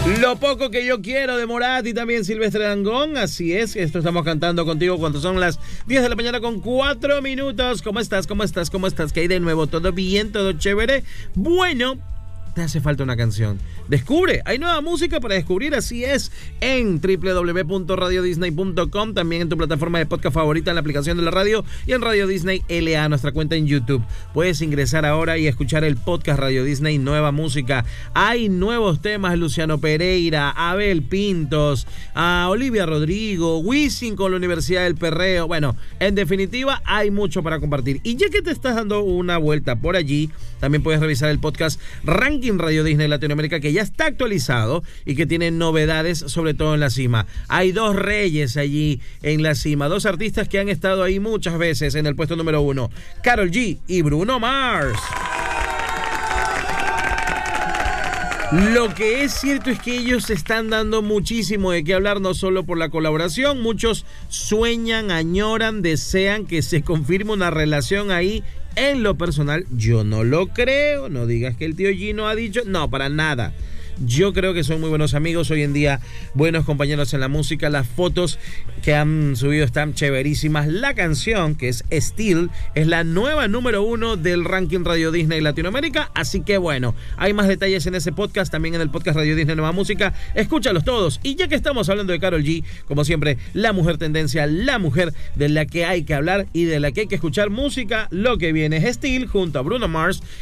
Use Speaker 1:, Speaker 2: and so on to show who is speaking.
Speaker 1: Lo poco que yo quiero de Morat y también Silvestre Dangond. Así es, esto estamos cantando contigo cuando son las 10 de la mañana con 4 minutos. ¿Cómo estás? ¿Cómo estás? ¿Cómo estás? ¿Qué hay de nuevo? ¿Todo bien? ¿Todo chévere? Bueno, te hace falta una canción. Descubre, hay nueva música para descubrir, así es, en www.radiodisney.com, también en tu plataforma de podcast favorita, en la aplicación de la radio y en Radio Disney LA, nuestra cuenta en YouTube. Puedes ingresar ahora y escuchar el podcast Radio Disney Nueva Música. Hay nuevos temas, Luciano Pereira, Abel Pintos, a Olivia Rodrigo, Wisin con la Universidad del Perreo. Bueno, en definitiva, hay mucho para compartir. Y ya que te estás dando una vuelta por allí, también puedes revisar el podcast Ranking Radio Disney Latinoamérica, que ya está actualizado y que tiene novedades, sobre todo en la cima. Hay dos reyes allí en la cima, dos artistas que han estado ahí muchas veces en el puesto número 1, Karol G y Bruno Mars. Lo que es cierto es que ellos están dando muchísimo de qué hablar, no solo por la colaboración. Muchos sueñan, añoran, desean que se confirme una relación ahí. En lo personal, yo no lo creo. No digas que el tío Gino ha dicho. No, para nada. Yo creo que son muy buenos amigos hoy en día, buenos compañeros en la música. Las fotos que han subido están chéverísimas. La canción, que es Still, es la nueva número 1 del ranking Radio Disney Latinoamérica. Así que bueno, hay más detalles en ese podcast, también en el podcast Radio Disney Nueva Música. Escúchalos todos. Y ya que estamos hablando de Karol G, como siempre, la mujer tendencia, la mujer de la que hay que hablar y de la que hay que escuchar música, lo que viene es Still junto a Bruno Mars.